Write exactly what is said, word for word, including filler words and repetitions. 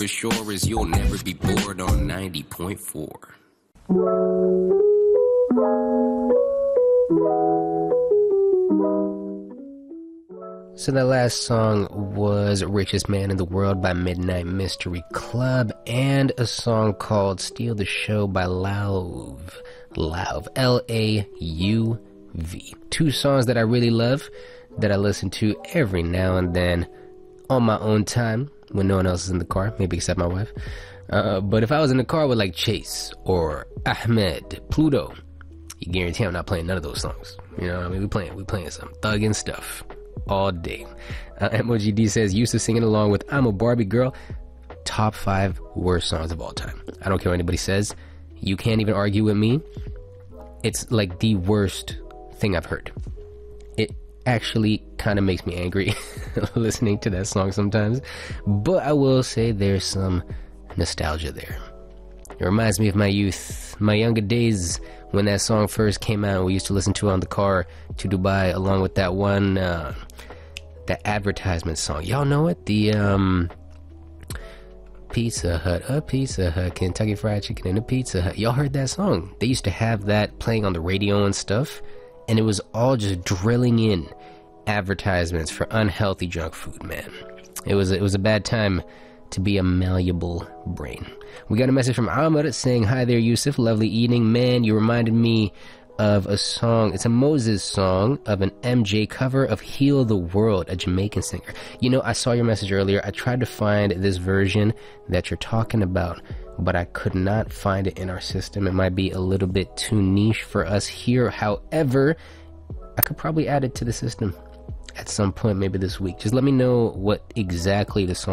for sure is you'll never be bored on ninety point four. So that last song was Richest Man in the World by Midnight Mystery Club, and a song called Steal the Show by Lauv. Lauv. L A U V. Two songs that I really love, that I listen to every now and then on my own time when no one else is in the car, maybe except my wife. Uh, but if I was in the car with like Chase or Ahmed, Pluto, you guarantee I'm not playing none of those songs. You know what I mean? We playing, we playing some thuggin' stuff all day. Uh, M O G D says, used to singing along with I'm a Barbie Girl. Top five worst songs of all time. I don't care what anybody says. You can't even argue with me. It's like the worst thing I've heard. It actually kind of makes me angry listening to that song sometimes. But I will say there's some nostalgia there. It reminds me of my youth, my younger days, when that song first came out. We used to listen to it on the car to Dubai, along with that one, uh, that advertisement song. Y'all know it? The, um, Pizza Hut, a Pizza Hut, Kentucky Fried Chicken and a Pizza Hut. Y'all heard that song? They used to have that playing on the radio and stuff, and it was all just drilling in advertisements for unhealthy junk food, man. It was, it was a bad time to be a malleable brain. We got a message from Ahmed saying, hi there, Yusuf, lovely evening. Man, you reminded me of a song. It's a Moses song of an M J cover of Heal the World, a Jamaican singer. You know, I saw your message earlier. I tried to find this version that you're talking about, but I could not find it in our system. It might be a little bit too niche for us here. However, I could probably add it to the system at some point, maybe this week. Just let me know what exactly the song